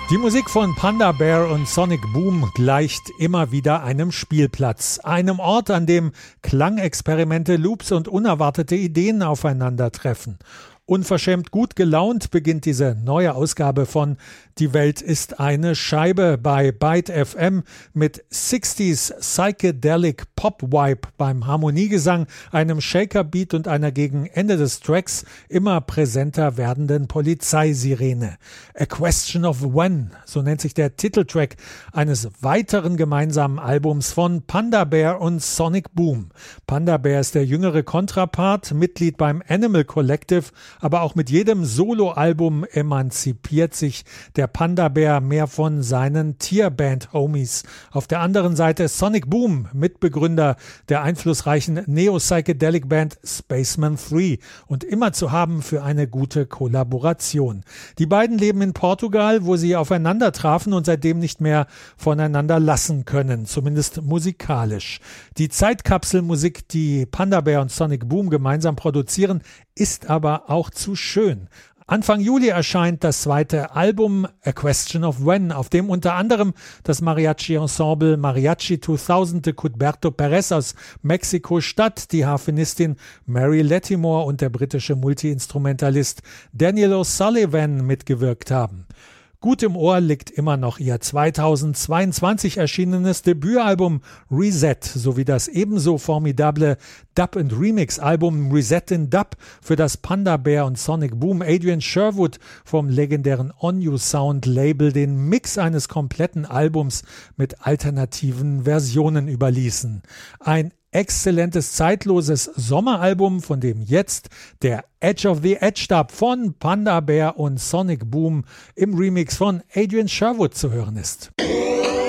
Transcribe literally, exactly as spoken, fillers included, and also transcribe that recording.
Die Musik von Panda Bear und Sonic Boom gleicht immer wieder einem Spielplatz, einem Ort, an dem Klangexperimente, Loops und unerwartete Ideen aufeinandertreffen. Unverschämt gut gelaunt beginnt diese neue Ausgabe von Die Welt ist eine Scheibe bei Byte F M mit sechziger Psychedelic Pop Vibe beim Harmoniegesang, einem Shaker-Beat und einer gegen Ende des Tracks immer präsenter werdenden Polizeisirene. A Question of When, so nennt sich der Titeltrack eines weiteren gemeinsamen Albums von Panda Bear und Sonic Boom. Panda Bear ist der jüngere Kontrapart, Mitglied beim Animal Collective, aber auch mit jedem Soloalbum emanzipiert sich der Panda Bear mehr von seinen Tierband-Homies. Auf der anderen Seite Sonic Boom, Mitbegründer der einflussreichen Neo-Psychedelic-Band Spaceman drei und immer zu haben für eine gute Kollaboration. Die beiden leben in Portugal, wo sie aufeinander trafen und seitdem nicht mehr voneinander lassen können, zumindest musikalisch. Die Zeitkapselmusik, die Panda Bear und Sonic Boom gemeinsam produzieren, ist aber auch zu schön. Anfang Juli erscheint das zweite Album A Question of When, auf dem unter anderem das Mariachi-Ensemble Mariachi zweitausend de Cuthberto Perez aus Mexiko-Stadt, die Harfenistin Mary Latimore und der britische Multiinstrumentalist Daniel O'Sullivan mitgewirkt haben. Gut im Ohr liegt immer noch ihr zweitausendzweiundzwanzig erschienenes Debütalbum Reset sowie das ebenso formidable Dub- and Remix-Album Reset in Dub, für das Panda Bear und Sonic Boom Adrian Sherwood vom legendären On You Sound Label den Mix eines kompletten Albums mit alternativen Versionen überließen. Ein exzellentes, zeitloses Sommeralbum, von dem jetzt der Edge of the Edge Dub von Panda Bear und Sonic Boom im Remix von Adrian Sherwood zu hören ist.